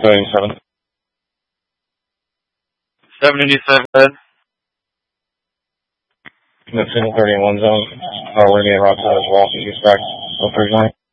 787. 787. The 30 in 1 zone. We're going to get route as well. Use back 039.